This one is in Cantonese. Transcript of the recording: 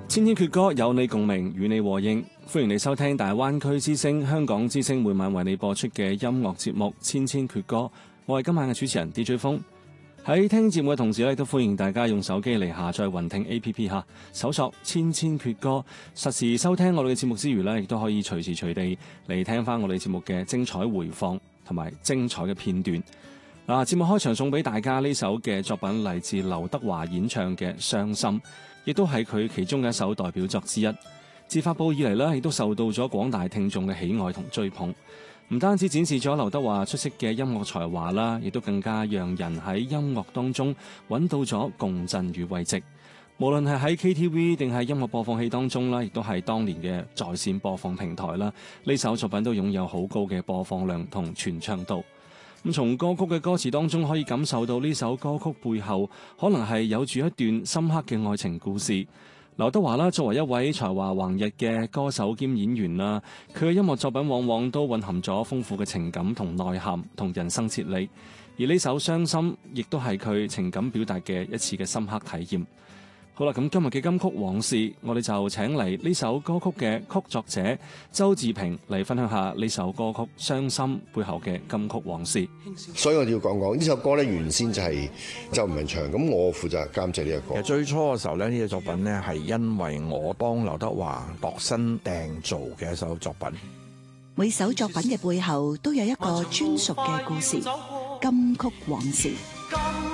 千千闕歌有你共鳴，與你和應。歡迎你收聽大灣區之聲、香港之聲每晚為你播出嘅音樂節目《千千闕歌》。我係今晚嘅主持人 DJ 風。喺聽節目嘅同時咧，都歡迎大家用手機嚟下載雲聽 APP 吓，搜索千千闕歌，實時收聽我哋嘅節目之餘咧，亦都可以隨時隨地嚟聽翻我哋節目嘅精彩回放同埋精彩嘅片段。嗱，節目開場送俾大家呢首嘅作品嚟自劉德華演唱嘅《傷心》，亦都係佢其中嘅一首代表作之一。自發佈以嚟咧，亦都受到咗廣大聽眾嘅喜愛同追捧。唔單止展示咗劉德華出色嘅音樂才華啦，亦都更加讓人喺音樂當中揾到咗共振與慰藉。無論係喺 KTV 定係音樂播放器當中啦，亦都係當年嘅在線播放平台啦。呢首作品都擁有好高嘅播放量同傳唱度。咁從歌曲嘅歌詞當中可以感受到呢首歌曲背後可能係有住一段深刻嘅愛情故事。劉德華啦，作為一位才華橫溢嘅歌手兼演員啦，佢嘅音樂作品往往都蘊含咗豐富嘅情感同內涵同人生哲理，而呢首《傷心》亦都係佢情感表達嘅一次嘅深刻體驗。好啦，咁今日嘅金曲往事，我哋就請嚟呢首歌曲嘅曲作者周志平嚟分享下呢首歌曲《傷心》背後嘅金曲往事。 所以我哋要講講呢首歌咧，原先就係周文祥，咁我負責監製呢個歌。 其實最初嘅時候咧，呢個作品咧係因為我幫劉德華度身訂造嘅一首作品。 每首作品嘅背後都有一個專屬嘅故事，金曲往事。